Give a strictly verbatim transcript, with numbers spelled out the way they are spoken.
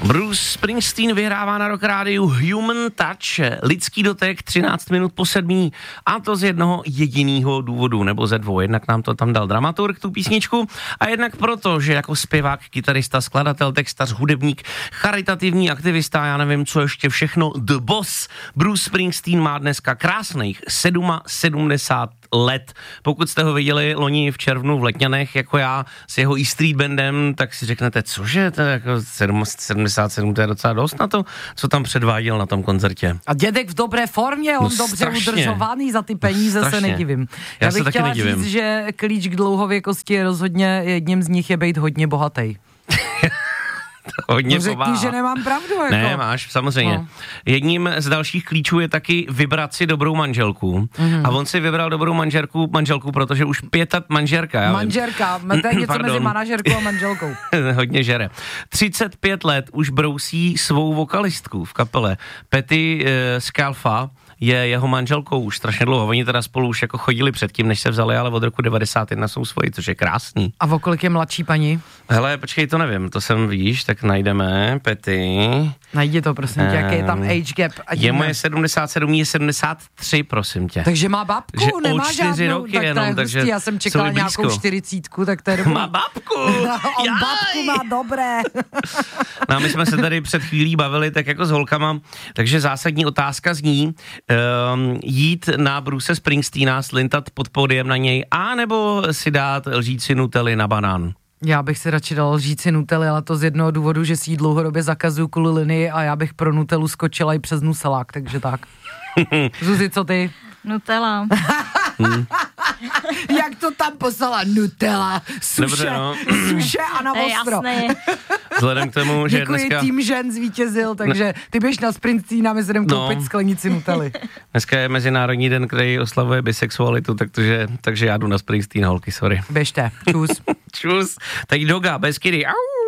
Bruce Springsteen vyhrává na Rock Rádiu Human Touch, lidský dotek, třináct minut po sedmí, a to z jednoho jediného důvodu, nebo ze dvou. Jednak nám to tam dal dramaturg, tu písničku, a jednak proto, že jako zpěvák, kytarista, skladatel, textař, hudebník, charitativní aktivista, já nevím, co ještě všechno, The Boss, Bruce Springsteen má dneska krásných sedmdesát sedm let. Pokud jste ho viděli loni v červnu v Letňanech, jako já, s jeho E Street Bandem, tak si řeknete, cože, to je jako sedmdesát sedm, to je docela dost na to, co tam předváděl na tom koncertě. A dědek v dobré formě, on no, dobře strašně. udržovaný, za ty peníze strašně. se nedivím. Já, já bych chtěla nedivím. říct, že klíč k dlouhověkosti je rozhodně, jedním z nich je být hodně bohatý. Hodně no řekni, pomáhá. Že nemám pravdu. Jako. Ne, máš, samozřejmě. No. Jedním z dalších klíčů je taky vybrat si dobrou manželku. Mm-hmm. A on si vybral dobrou manželku, manželku, protože už pětat manžerka. Já manžerka, to je něco mezi manažerkou a manželkou. Hodně žere. třicet pět let už brousí svou vokalistku v kapele. Patty uh, Scialfa je jeho manželkou už strašně dlouho. Oni teda spolu už jako chodili předtím, než se vzali, ale od roku devadesát jedna jsou svoji, což je krásný. A o kolik je mladší paní? Hele, počkej, to nevím, to jsem, víš, tak najdeme, Patty. Najdi to, prosím tě, jaký je tam age gap. Je moje sedmdesát sedm, je sedmdesát tři, prosím tě. Takže má babku, že nemá žádnou, roky tak jenom, to je takže hustý, já jsem čekala nějakou čtyřicítku, tak to je dobrý. Má babku! On Jaj. babku má dobré. No a my jsme se tady před chvílí bavili tak jako s holkama, takže zásadní otázka zní, um, jít na Bruce Springsteena, slintat pod pódiem na něj, a nebo si dát lžíci Nutelly na banán. Já bych si radši dal lžíci Nutelly, ale to z jednoho důvodu, že si ji dlouhodobě zakazuju kvůli linii a já bych pro Nutellu skočila i přes Nuselák, takže tak. Zuzi, co ty? Nutella. Hmm. Jak to tam poslala? Nutella, suše, Dobře, no. suše a na ostro. Vzhledem k tomu, že Děkuji, dneska... tým žen zvítězil, takže ty běž na Springsteena, my se jdem koupit no. sklenici Nutelly. Dneska je Mezinárodní den, který oslavuje bisexualitu, takže, takže já jdu na Springsteen, holky, sorry. Běžte, čus. Čus. Tak Doga, bez kidy. Au.